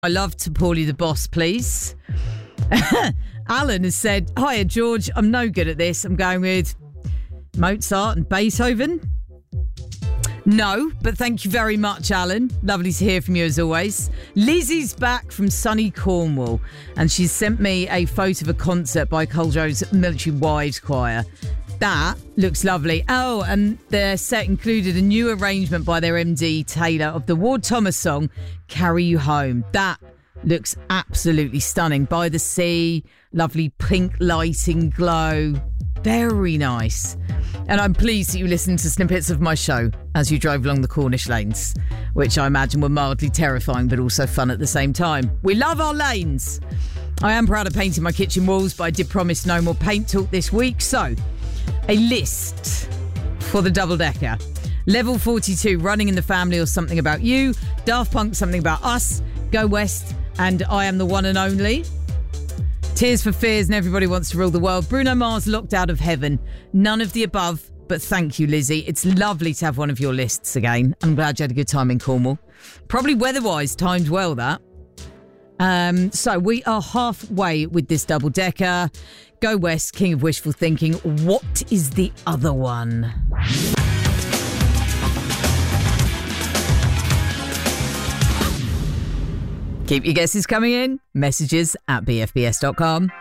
I love to Paulie the Boss, please. Alan has said, hiya, George. I'm no good at this. I'm going with Mozart and Beethoven. No, but thank you very much, Alan. Lovely to hear from you as always. Lizzie's back from sunny Cornwall, and she's sent me a photo of a concert by Culdrow's Military Wives Choir. That looks lovely. Oh, and their set included a new arrangement by their MD Taylor of the Ward Thomas song, Carry You Home. That looks absolutely stunning. By the sea, lovely pink lighting glow. Very nice. And I'm pleased that you listened to snippets of my show as you drove along the Cornish lanes, which I imagine were mildly terrifying but also fun at the same time. We love our lanes. I am proud of painting my kitchen walls, but I did promise no more paint talk this week. So, a list for the double-decker. Level 42, Running in the Family or Something About You. Daft Punk, Something About Us. Go West and I Am the One and Only. Tears for Fears and Everybody Wants to Rule the World. Bruno Mars, Locked Out of Heaven. None of the above, but thank you, Lizzie. It's lovely to have one of your lists again. I'm glad you had a good time in Cornwall. Probably weather-wise timed well, that. So we are halfway with this double-decker. Go West, King of Wishful Thinking. What is the other one? Keep your guesses coming in. Messages at bfbs.com.